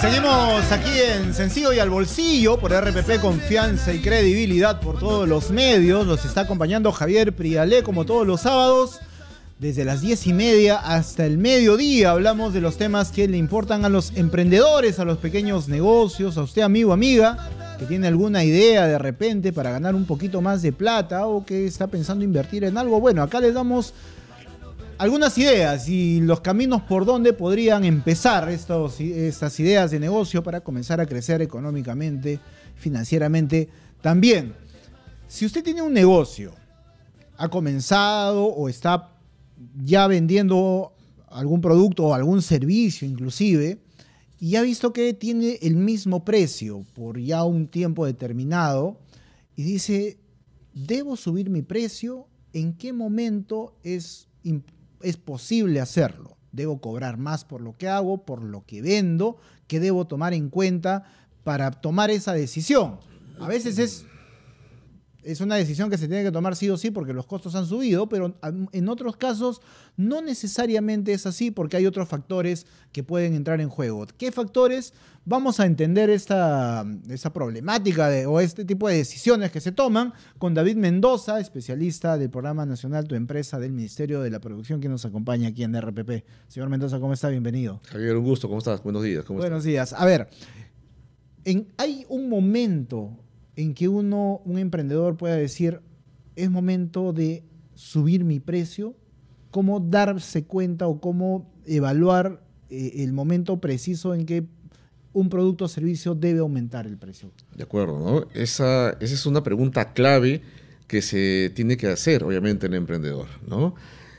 Seguimos aquí en Sencillo y al Bolsillo por RPP, confianza y credibilidad por todos los medios. Los está acompañando Javier Prialé como todos los sábados. Desde las 10:30 hasta el mediodía hablamos de los temas que le importan a los emprendedores, a los pequeños negocios, a usted amigo, amiga, que tiene alguna idea de repente para ganar un poquito más de plata o que está pensando invertir en algo. Bueno, acá les damos algunas ideas y los caminos por donde podrían empezar estas ideas de negocio para comenzar a crecer económicamente, financieramente también. Si usted tiene un negocio, ha comenzado o está ya vendiendo algún producto o algún servicio inclusive, y ha visto que tiene el mismo precio por ya un tiempo determinado, y dice, ¿debo subir mi precio? ¿En qué momento es posible hacerlo? ¿Debo cobrar más por lo que hago, por lo que vendo? ¿Qué debo tomar en cuenta para tomar esa decisión? A veces es una decisión que se tiene que tomar sí o sí porque los costos han subido, pero en otros casos no necesariamente es así porque hay otros factores que pueden entrar en juego. ¿Qué factores? Vamos a entender esa problemática o este tipo de decisiones que se toman con David Mendoza, especialista del Programa Nacional Tu Empresa del Ministerio de la Producción, que nos acompaña aquí en RPP. Señor Mendoza, ¿cómo está? Bienvenido. Javier, un gusto. ¿Cómo estás? Buenos días. Buenos días. A ver, hay un momento en que un emprendedor pueda decir, es momento de subir mi precio. ¿Cómo darse cuenta o cómo evaluar el momento preciso en que un producto o servicio debe aumentar el precio? De acuerdo, ¿no? Esa es una pregunta clave que se tiene que hacer, obviamente, el emprendedor, ¿no?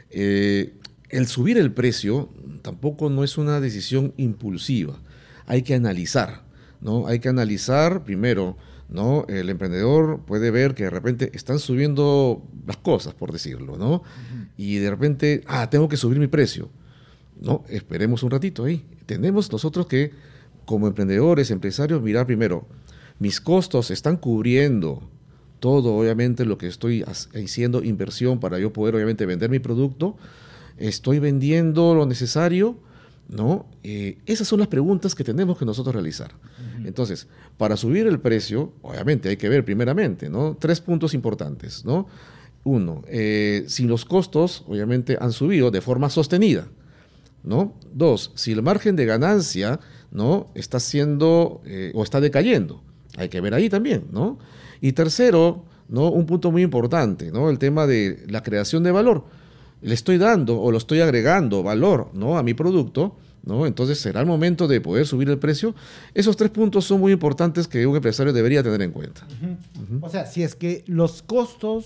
El subir el precio tampoco no es una decisión impulsiva. Hay que analizar, ¿no? Hay que analizar primero, ¿no? El emprendedor puede ver que de repente están subiendo las cosas, por decirlo, ¿no? Y de repente, tengo que subir mi precio. No, esperemos un ratito ahí. Tenemos nosotros que, como emprendedores, empresarios, mirar primero, mis costos están cubriendo todo, obviamente, lo que estoy haciendo inversión para yo poder, obviamente, vender mi producto. Estoy vendiendo lo necesario, ¿no? Esas son las preguntas que tenemos que nosotros realizar. Entonces, para subir el precio, obviamente hay que ver primeramente, ¿no? 3 puntos importantes, ¿no? 1, si los costos, obviamente, han subido de forma sostenida, ¿no? 2, si el margen de ganancia, ¿no? está siendo o está decayendo. Hay que ver ahí también, ¿no? Y tercero, ¿no? Un punto muy importante, ¿no? El tema de la creación de valor. Le estoy dando o lo estoy agregando valor, ¿no? a mi producto, ¿no? Entonces será el momento de poder subir el precio. Esos 3 puntos son muy importantes que un empresario debería tener en cuenta. O sea, si es que los costos